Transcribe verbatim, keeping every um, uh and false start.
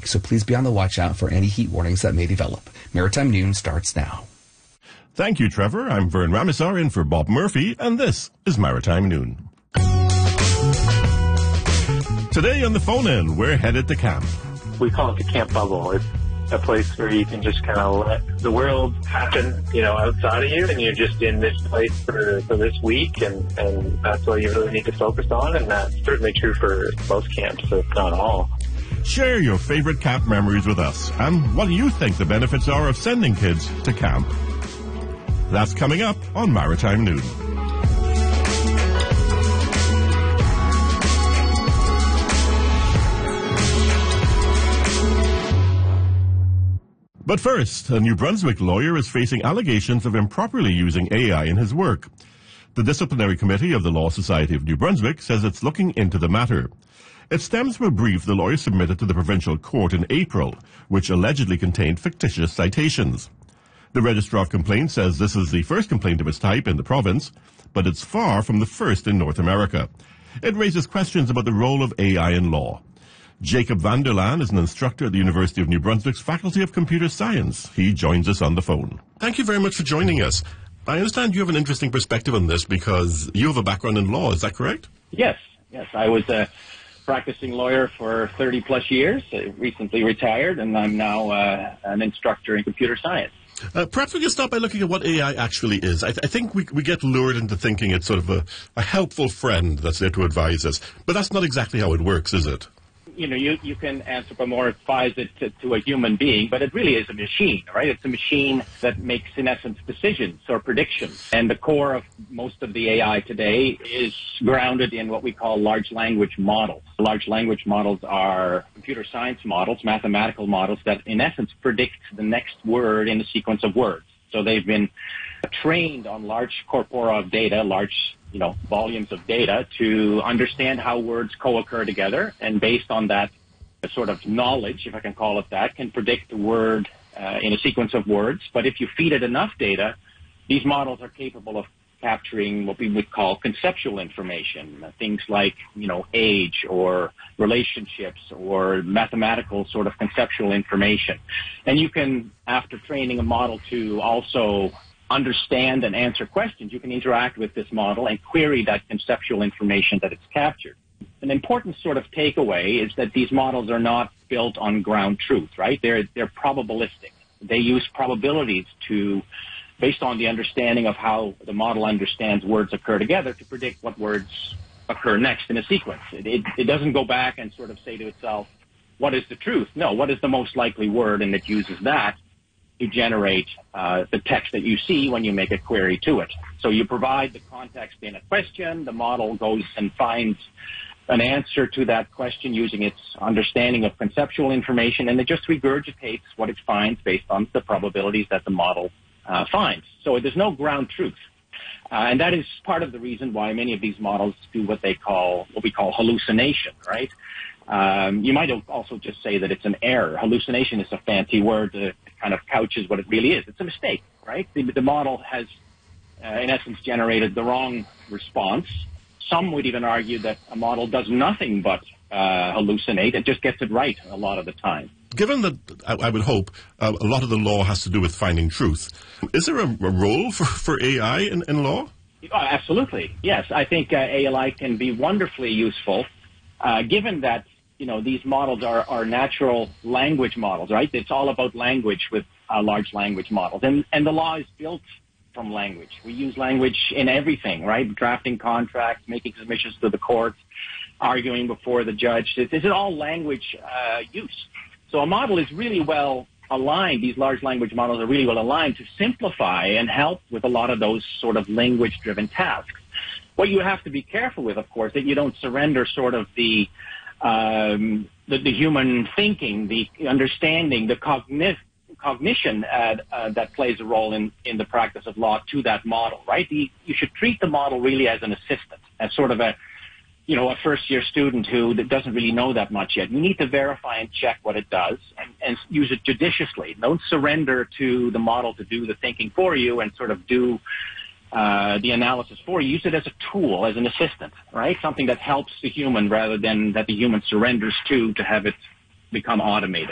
week, so please be on the watch out for any heat warnings that may develop. Maritime Noon starts now. Thank you, Trevor. I'm Vern Ramazar in for Bob Murphy, and this is Maritime Noon. Today on the phone in, we're headed to camp. We call it the camp bubble. It's a place where you can just kind of let the world happen, you know, outside of you, and you're just in this place for, for this week, and, and that's what you really need to focus on, and that's certainly true for most camps, if not all. Share your favorite camp memories with us, and what do you think the benefits are of sending kids to camp? That's coming up on Maritime Noon. But first, a New Brunswick lawyer is facing allegations of improperly using A I in his work. The Disciplinary Committee of the Law Society of New Brunswick says it's looking into the matter. It stems from a brief the lawyer submitted to the provincial court in April, which allegedly contained fictitious citations. The Registrar of Complaints says this is the first complaint of its type in the province, but it's far from the first in North America. It raises questions about the role of A I in law. Jacob van der Laan is an instructor at the University of New Brunswick's Faculty of Computer Science. He joins us on the phone. Thank you very much for joining us. I understand you have an interesting perspective on this because you have a background in law. Is that correct? Yes. Yes. I was a practicing lawyer for thirty plus years. I recently retired, and I'm now uh, an instructor in computer science. Uh, perhaps we can start by looking at what A I actually is. I, th- I think we, we get lured into thinking it's sort of a, a helpful friend that's there to advise us. But that's not exactly how it works, is it? You know, you, you can anthropomorphize it to, to a human being, but it really is a machine, right? It's a machine that makes, in essence, decisions or predictions. And the core of most of the A I today is grounded in what we call large language models. Large language models are computer science models, mathematical models that, in essence, predict the next word in a sequence of words. So they've been trained on large corpora of data, large, you know, volumes of data to understand how words co-occur together. And based on that sort of knowledge, if I can call it that, can predict the word uh, in a sequence of words. But if you feed it enough data, these models are capable of capturing what we would call conceptual information, things like, you know, age or relationships or mathematical sort of conceptual information. And you can, after training a model to also understand and answer questions, you can interact with this model and query that conceptual information that it's captured. An important sort of takeaway is that these models are not built on ground truth, right? They're, they're probabilistic. They use probabilities to based on the understanding of how the model understands words occur together to predict what words occur next in a sequence. It, it, it doesn't go back and sort of say to itself, what is the truth? No, what is the most likely word? And it uses that to generate uh, the text that you see when you make a query to it. So you provide the context in a question, the model goes and finds an answer to that question using its understanding of conceptual information, and it just regurgitates what it finds based on the probabilities that the model Uh, finds. So there's no ground truth. Uh, and that is part of the reason why many of these models do what they call, what we call hallucination, right? Um, you might also just say that it's an error. Hallucination is a fancy word that kind of couches what it really is. It's a mistake, right? The, the model has, uh, in essence, generated the wrong response. Some would even argue that a model does nothing but uh, hallucinate. It just gets it right a lot of the time. Given that, I, I would hope, uh, a lot of the law has to do with finding truth, is there a, a role for, for A I in, in law? Oh, absolutely, yes. I think uh, A I can be wonderfully useful, uh, given that, you know, these models are, are natural language models, right? It's all about language with uh, large language models. And, and the law is built from language. We use language in everything, right? Drafting contracts, making submissions to the courts, arguing before the judge. This is all language uh, use. So a model is really well aligned. These large language models are really well aligned to simplify and help with a lot of those sort of language-driven tasks. What you have to be careful with, of course, that you don't surrender sort of the um, the, the human thinking, the understanding, the cognitive cognition uh, uh, that plays a role in, in the practice of law to that model, right? The, you should treat the model really as an assistant, as sort of a you know, a first-year student who doesn't really know that much yet. You need to verify and check what it does and, and use it judiciously. Don't surrender to the model to do the thinking for you and sort of do uh, the analysis for you. Use it as a tool, as an assistant, right? Something that helps the human rather than that the human surrenders to to have it become automated.